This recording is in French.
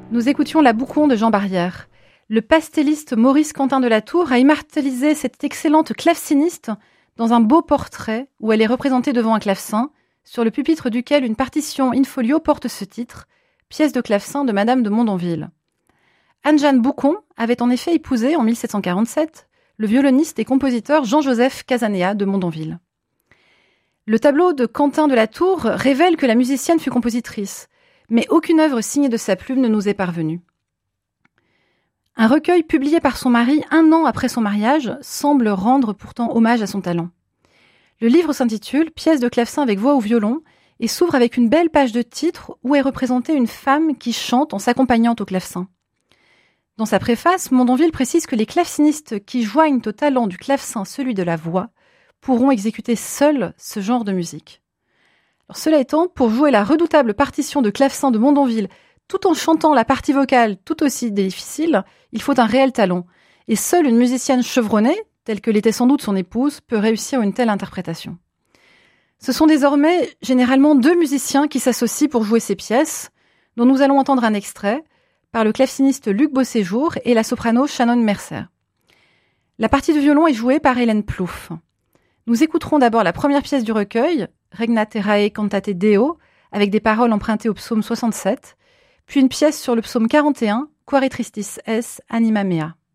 Nous écoutions La Boucon de Jean Barrière. Le pastelliste Maurice Quentin de la Tour a immortalisé cette excellente claveciniste dans un beau portrait où elle est représentée devant un clavecin, sur le pupitre duquel une partition in folio porte ce titre, pièce de clavecin de Madame de Mondonville. Anne-Jeanne Boucon avait en effet épousé, en 1747, le violoniste et compositeur Jean-Joseph Casanea de Mondonville. Le tableau de Quentin de la Tour révèle que la musicienne fut compositrice, mais aucune œuvre signée de sa plume ne nous est parvenue. Un recueil publié par son mari 1 an après son mariage semble rendre pourtant hommage à son talent. Le livre s'intitule « Pièce de clavecin avec voix ou violon » et s'ouvre avec une belle page de titre où est représentée une femme qui chante en s'accompagnant au clavecin. Dans sa préface, Mondonville précise que les clavecinistes qui joignent au talent du clavecin celui de la voix pourront exécuter seuls ce genre de musique. Alors, cela étant, pour jouer la redoutable partition de clavecin de Mondonville tout en chantant la partie vocale tout aussi difficile, il faut un réel talent. Et seule une musicienne chevronnée, telle que l'était sans doute son épouse, peut réussir une telle interprétation. Ce sont désormais généralement 2 musiciens qui s'associent pour jouer ces pièces, dont nous allons entendre un extrait, par le claveciniste Luc Beauséjour et la soprano Shannon Mercer. La partie de violon est jouée par Hélène Plouffe. Nous écouterons d'abord la première pièce du recueil, Regna Terrae Cantate Deo, avec des paroles empruntées au psaume 67, puis une pièce sur le psaume 41, Quare tristis es anima mea.